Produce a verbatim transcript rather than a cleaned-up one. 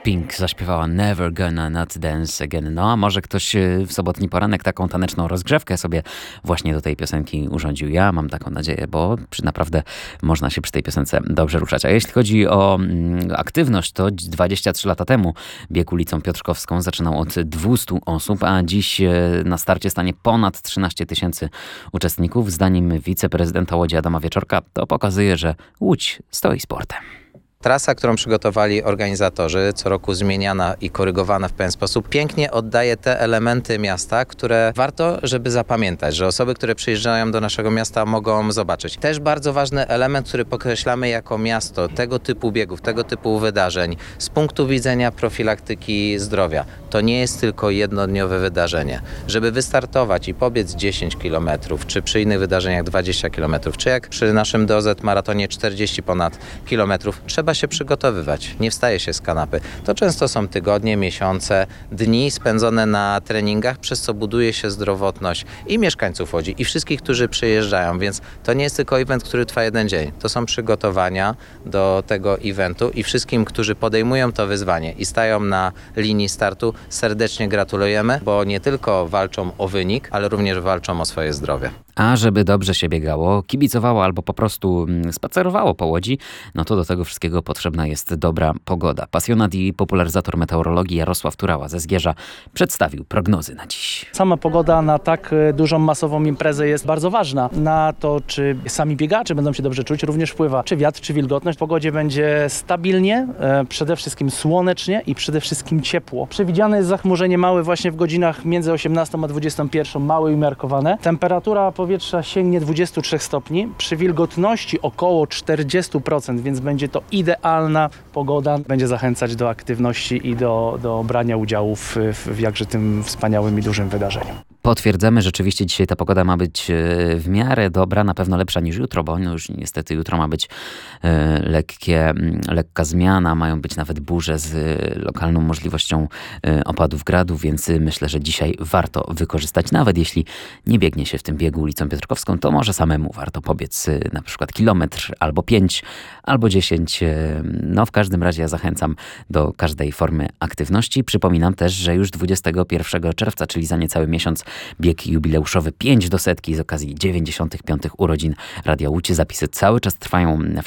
Pink zaśpiewała Never Gonna Not Dance Again. No a może ktoś w sobotni poranek taką taneczną rozgrzewkę sobie właśnie do tej piosenki urządził. Ja mam taką nadzieję, bo przy, naprawdę można się przy tej piosence dobrze ruszać. A jeśli chodzi o mm, aktywność, to dwadzieścia trzy lata temu bieg ulicą Piotrkowską zaczynał od dwieście osób, a dziś e, na starcie stanie ponad trzynaście tysięcy uczestników. Zdaniem wiceprezydenta Łodzi Adama Wieczorka to pokazuje, że Łódź stoi sportem. Trasa, którą przygotowali organizatorzy, co roku zmieniana i korygowana w pewien sposób, pięknie oddaje te elementy miasta, które warto, żeby zapamiętać, że osoby, które przyjeżdżają do naszego miasta, mogą zobaczyć. Też bardzo ważny element, który podkreślamy jako miasto tego typu biegów, tego typu wydarzeń z punktu widzenia profilaktyki zdrowia. To nie jest tylko jednodniowe wydarzenie. Żeby wystartować i pobiec dziesięć kilometrów, czy przy innych wydarzeniach dwadzieścia kilometrów, czy jak przy naszym D O Z maratonie czterdzieści ponad kilometrów, trzeba się przygotowywać. Nie wstaje się z kanapy. To często są tygodnie, miesiące, dni spędzone na treningach, przez co buduje się zdrowotność i mieszkańców Łodzi, i wszystkich, którzy przyjeżdżają, więc to nie jest tylko event, który trwa jeden dzień. To są przygotowania do tego eventu i wszystkim, którzy podejmują to wyzwanie i stają na linii startu, serdecznie gratulujemy, bo nie tylko walczą o wynik, ale również walczą o swoje zdrowie. A żeby dobrze się biegało, kibicowało albo po prostu spacerowało po Łodzi, no to do tego wszystkiego potrzebna jest dobra pogoda. Pasjonat i popularyzator meteorologii Jarosław Turała ze Zgierza przedstawił prognozy na dziś. Sama pogoda na tak dużą, masową imprezę jest bardzo ważna. Na to, czy sami biegacze będą się dobrze czuć, również wpływa czy wiatr, czy wilgotność. W pogodzie będzie stabilnie, przede wszystkim słonecznie i przede wszystkim ciepło. Przewidziane jest zachmurzenie małe właśnie w godzinach między osiemnastą a dwudziestą pierwszą, małe i umiarkowane. Temperatura powietrza sięgnie dwudziestu trzech stopni, przy wilgotności około czterdziestu procent, więc będzie to idealna pogoda. Będzie zachęcać do aktywności i do, do brania udziału w, w jakże tym wspaniałym i dużym wydarzeniu. Potwierdzamy, rzeczywiście dzisiaj ta pogoda ma być w miarę dobra, na pewno lepsza niż jutro, bo no już niestety jutro ma być lekkie, lekka zmiana, mają być nawet burze z lokalną możliwością opadów gradu, więc myślę, że dzisiaj warto wykorzystać, nawet jeśli nie biegnie się w tym biegu ulicą Piotrkowską, to może samemu warto pobiec na przykład kilometr, albo pięć, albo dziesięć. No w każdym razie ja zachęcam do każdej formy aktywności. Przypominam też, że już dwudziestego pierwszego czerwca, czyli za niecały miesiąc, bieg jubileuszowy pięć do setki z okazji dziewięćdziesiątych piątych urodzin Radia Łódź. Zapisy cały czas trwają w